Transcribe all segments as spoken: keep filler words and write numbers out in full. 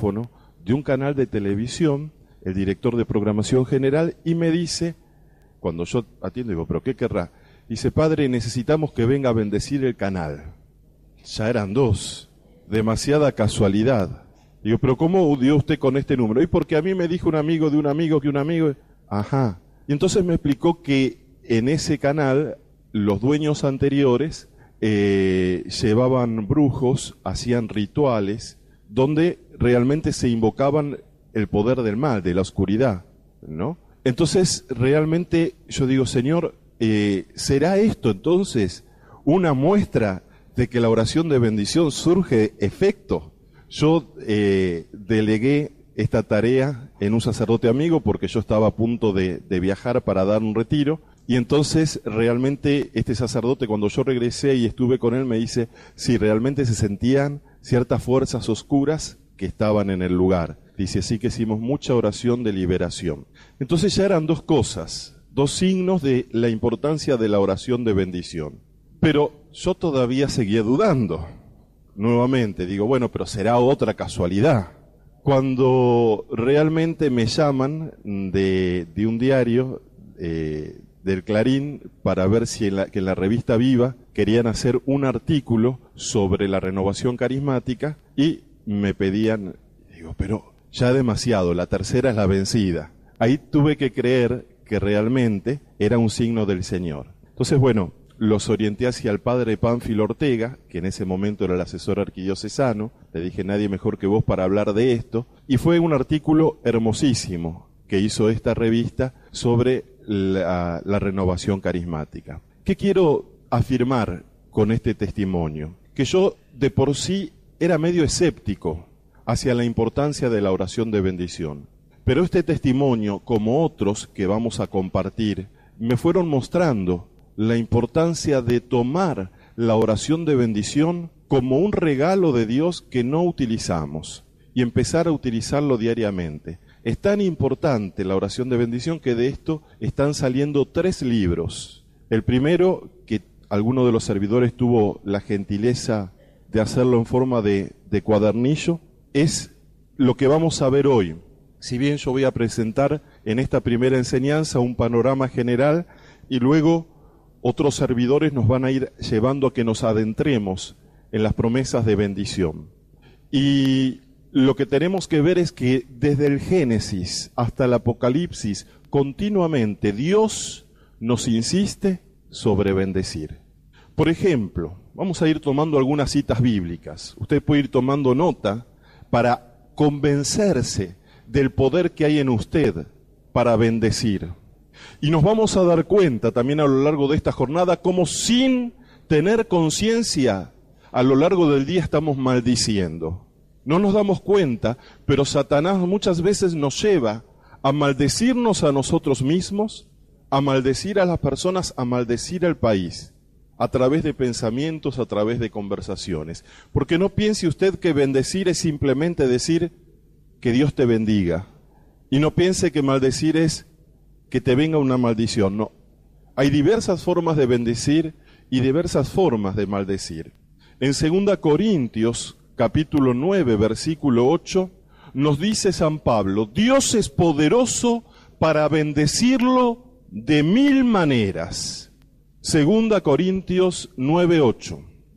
teléfono de un canal de televisión, el director de programación general, y me dice, cuando yo atiendo, digo, ¿pero qué querrá? Dice, padre, necesitamos que venga a bendecir el canal. Ya eran dos, demasiada casualidad. Digo, ¿pero cómo dio usted con este número? Y porque a mí me dijo un amigo de un amigo que un amigo... Ajá. Y entonces me explicó que en ese canal los dueños anteriores eh, llevaban brujos, hacían rituales, donde realmente se invocaban el poder del mal, de la oscuridad, ¿no? Entonces, realmente yo digo, Señor, eh, ¿será esto entonces una muestra de que la oración de bendición surge efecto? Yo eh, delegué esta tarea en un sacerdote amigo porque yo estaba a punto de, de viajar para dar un retiro, y entonces realmente este sacerdote, cuando yo regresé y estuve con él, me dice, sí, realmente se sentían ciertas fuerzas oscuras que estaban en el lugar. Dice, así que hicimos mucha oración de liberación. Entonces ya eran dos cosas, dos signos de la importancia de la oración de bendición. Pero yo todavía seguía dudando. Nuevamente digo, bueno, pero será otra casualidad. Cuando realmente me llaman de, de un diario, eh, del Clarín, para ver si en la, que en la revista Viva querían hacer un artículo sobre la renovación carismática, y me pedían, digo, pero ya demasiado, la tercera es la vencida. Ahí tuve que creer que realmente era un signo del Señor. Entonces, bueno, los orienté hacia el padre Pánfilo Ortega, que en ese momento era el asesor arquidiocesano. Le dije, nadie mejor que vos para hablar de esto. Y fue un artículo hermosísimo que hizo esta revista sobre la, la renovación carismática. ¿Qué quiero afirmar con este testimonio? Que yo de por sí era medio escéptico hacia la importancia de la oración de bendición. Pero este testimonio, como otros que vamos a compartir, me fueron mostrando la importancia de tomar la oración de bendición como un regalo de Dios que no utilizamos y empezar a utilizarlo diariamente. Es tan importante la oración de bendición que de esto están saliendo tres libros. El primero, que alguno de los servidores tuvo la gentileza de hacerlo en forma de, de cuadernillo, es lo que vamos a ver hoy. Si bien yo voy a presentar en esta primera enseñanza un panorama general, y luego otros servidores nos van a ir llevando a que nos adentremos en las promesas de bendición. Y lo que tenemos que ver es que desde el Génesis hasta el Apocalipsis, continuamente Dios nos insiste sobre bendecir. Por ejemplo, vamos a ir tomando algunas citas bíblicas. Usted puede ir tomando nota para convencerse del poder que hay en usted para bendecir. Y nos vamos a dar cuenta también a lo largo de esta jornada cómo sin tener conciencia a lo largo del día estamos maldiciendo. No nos damos cuenta, pero Satanás muchas veces nos lleva a maldecirnos a nosotros mismos, a maldecir a las personas, a maldecir al país, a través de pensamientos, a través de conversaciones. Porque no piense usted que bendecir es simplemente decir que Dios te bendiga. Y no piense que maldecir es que te venga una maldición. No. Hay diversas formas de bendecir y diversas formas de maldecir. En segunda Corintios, capítulo nueve, versículo ocho, nos dice San Pablo, Dios es poderoso para bendecirlo de mil maneras. Segunda Corintios nueve, ocho.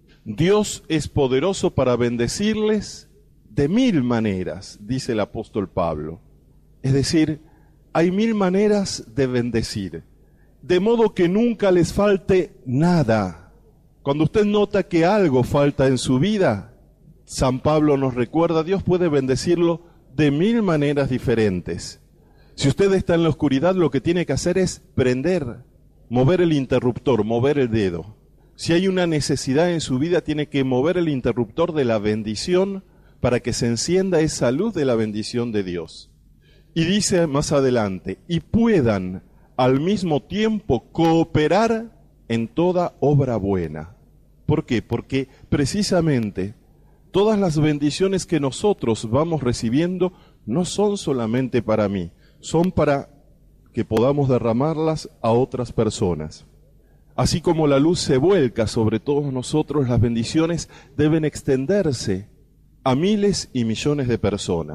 Dios es poderoso para bendecirles de mil maneras, dice el apóstol Pablo. Es decir, hay mil maneras de bendecir, de modo que nunca les falte nada. Cuando usted nota que algo falta en su vida, San Pablo nos recuerda, Dios puede bendecirlo de mil maneras diferentes. Si usted está en la oscuridad, lo que tiene que hacer es prender, mover el interruptor, mover el dedo. Si hay una necesidad en su vida, tiene que mover el interruptor de la bendición para que se encienda esa luz de la bendición de Dios. Y dice más adelante, y puedan al mismo tiempo cooperar en toda obra buena. ¿Por qué? Porque precisamente todas las bendiciones que nosotros vamos recibiendo no son solamente para mí, son para que podamos derramarlas a otras personas. Así como la luz se vuelca sobre todos nosotros, las bendiciones deben extenderse a miles y millones de personas.